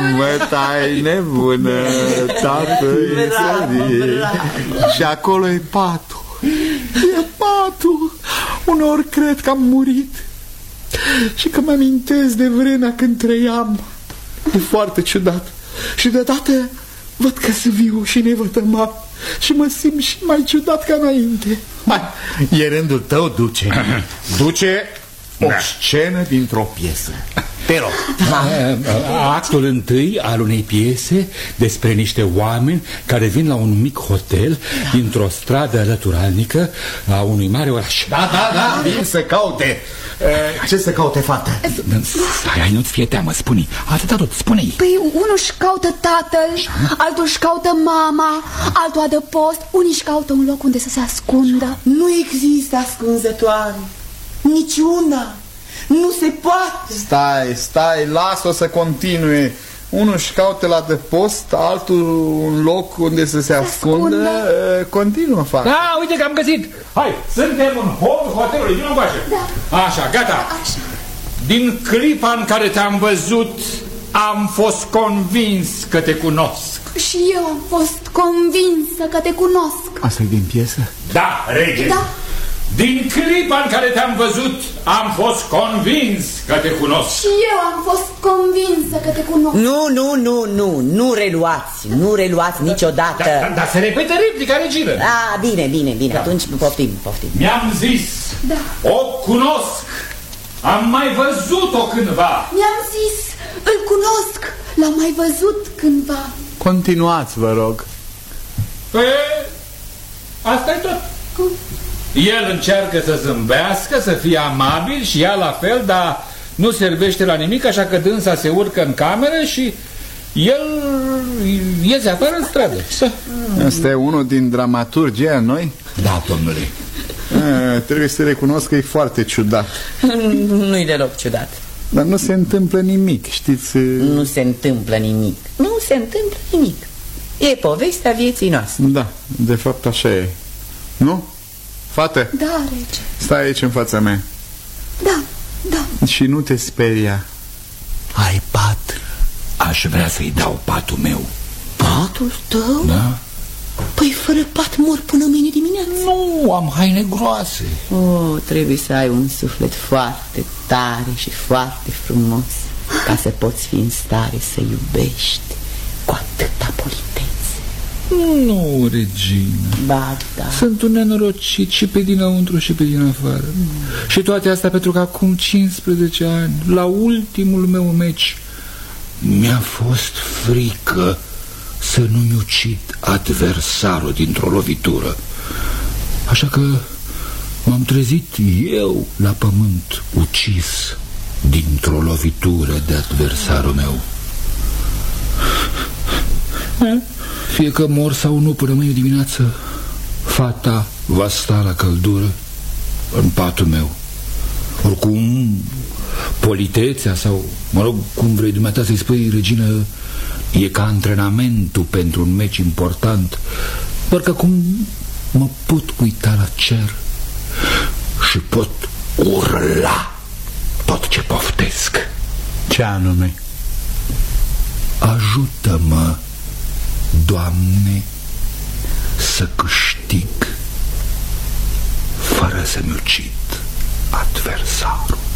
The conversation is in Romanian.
Mă, tai nebună, tată-i țării. Și acolo e patul. E patul. Uneori cred că am murit și că mă amintesc de vremea când trăiam. E foarte ciudat. Și deodată văd că sunt viu și nevătămat și mă simt și mai ciudat ca înainte. Hai, e rândul tău, Duce. Duce o scenă dintr-o piesă. Te rog. Actul întâi al unei piese despre niște oameni care vin la un mic hotel dintr-o stradă lăturalnică a unui mare oraș. Da, vin să caute. Ce să caute, fată? Hai, nu-ți fie teamă, spune-i. Atâta tot, spune-i. Păi unul își caută tatăl, altul își caută mama, altul adăpost, unii își caută un loc unde să se ascundă. Nu există ascunzătoare, niciuna. Nu se poate. Stai, las-o să continue. Unul își caută la adăpost, altul un loc unde să se ascundă. Continuă, fac. Da, uite că am găsit. Hai, suntem în hol hotelului, vină încoace. Da. Așa, gata. Așa. Din clipa în care te-am văzut, am fost convins că te cunosc. Și eu am fost convinsă că te cunosc. Asta e din piesă? Da, rege. Da. Din clipa în care te-am văzut, am fost convins că te cunosc. Și eu am fost convinsă că te cunosc. Nu reluați niciodată. Dar se repete replica, regină. Bine, da. Atunci poftim. Mi-am zis, da. O cunosc, am mai văzut-o cândva. Mi-am zis, îl cunosc, l-am mai văzut cândva. Continuați, vă rog. Asta-i tot. Cum? El încearcă să zâmbească, să fie amabil și ea la fel, dar nu servește la nimic, așa că dânsa se urcă în cameră și el iese afară în stradă. Asta e unul din dramaturgii aia noi? Da, domnule. Trebuie să recunosc că e foarte ciudat. Nu-i deloc ciudat. Dar nu se întâmplă nimic, știți? Nu se întâmplă nimic. E povestea vieții noastre. Da, de fapt așa e. Nu? Fată? Da, rege. Stai aici în fața mea. Da. Și nu te speria. Ai pat? Aș vrea să-i dau patul meu. Patul tău? Da. Păi fără pat mor până mâine dimineață. Nu, am haine groase. Trebuie să ai un suflet foarte tare și foarte frumos ca să poți fi în stare să iubești cu atâta politețe. Nu, regină. Ba, da. Sunt un nenorocit și pe dinăuntru și pe din afară. Și toate astea pentru că acum 15 ani, la ultimul meu meci, mi-a fost frică să nu-mi ucid adversarul dintr-o lovitură. Așa că m-am trezit eu la pământ ucis dintr-o lovitură de adversarul meu. Fie că mor sau nu până mâine dimineață, fata va sta la căldură în patul meu. Oricum, politețea sau, mă rog, cum vrei dumneata să-i spui, regină, e ca antrenamentul pentru un meci important. Doar că acum mă pot uita la cer și pot urla tot ce poftesc. Ce anume? Ajută-mă, Doamne, să câștig fără să-mi ucid adversarul.